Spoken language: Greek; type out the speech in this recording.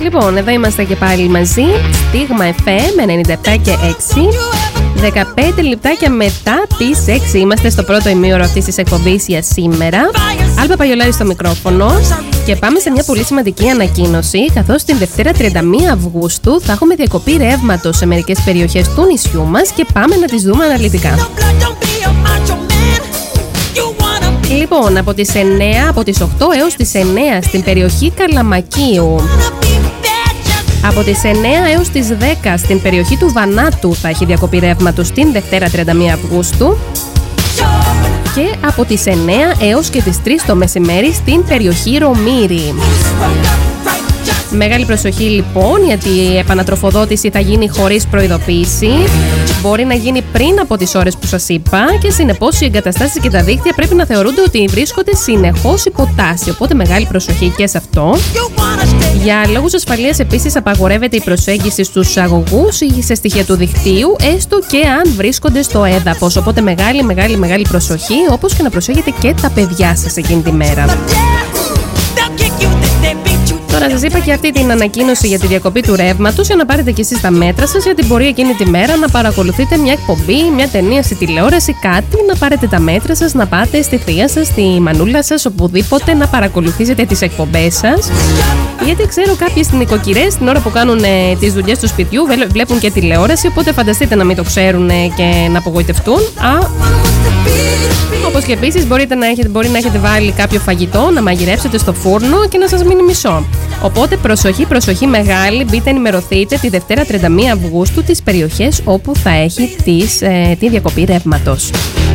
Λοιπόν, εδώ είμαστε και πάλι μαζί. Στίγμα FM 97 και 6. 15 λεπτάκια μετά τις 6 είμαστε στο πρώτο ημίωρο αυτής της εκπομπής για σήμερα. Άλμπα Παγιολάρη στο μικρόφωνο. Και πάμε σε μια πολύ σημαντική ανακοίνωση, καθώς την Δευτέρα 31 Αυγούστου θα έχουμε διακοπή ρεύματος σε μερικές περιοχές του νησιού μας και πάμε να τις δούμε αναλυτικά. Λοιπόν, από τις 8 έως τις 9 στην περιοχή Καλαμακίου. Από τις 9 έως τις 10 στην περιοχή του Βανάτου θα έχει διακοπή ρεύματος την Δευτέρα 31 Αυγούστου. Και από τις 9 έως και τις 3 το μεσημέρι στην περιοχή Ρωμήρη. Μεγάλη προσοχή λοιπόν, γιατί η επανατροφοδότηση θα γίνει χωρίς προειδοποίηση. Μπορεί να γίνει πριν από τις ώρες που σας είπα και συνεπώς οι εγκαταστάσεις και τα δίκτυα πρέπει να θεωρούνται ότι βρίσκονται συνεχώς υπό τάση. Οπότε μεγάλη προσοχή και σε αυτό. Για λόγους ασφαλείας επίσης απαγορεύεται η προσέγγιση στους αγωγούς ή σε στοιχεία του δικτύου, έστω και αν βρίσκονται στο έδαφος. Οπότε μεγάλη προσοχή, όπως και να προσέχετε και τα παιδιά σας εκείνη τη μέρα. Τώρα σας είπα και αυτή την ανακοίνωση για τη διακοπή του ρεύματος για να πάρετε και εσείς τα μέτρα σας, γιατί μπορεί εκείνη τη μέρα να παρακολουθείτε μια εκπομπή, μια ταινία στη τηλεόραση, κάτι, να πάρετε τα μέτρα σας, να πάτε στη θεία σας, στη μανούλα σας, οπουδήποτε, να παρακολουθήσετε τις εκπομπές σας. Γιατί ξέρω κάποιες νοικοκυρές την ώρα που κάνουν τις δουλειές του σπιτιού βλέπουν και τηλεόραση, οπότε φανταστείτε να μην το ξέρουν και να απογοητευτούν. Όπως και επίσης μπορεί να έχετε βάλει κάποιο φαγητό, να μαγειρέψετε στο φούρνο και να σας μείνει μισό. Οπότε προσοχή μεγάλη, μπείτε ενημερωθείτε τη Δευτέρα 31 Αυγούστου τις περιοχές όπου θα έχει τη διακοπή ρεύματος.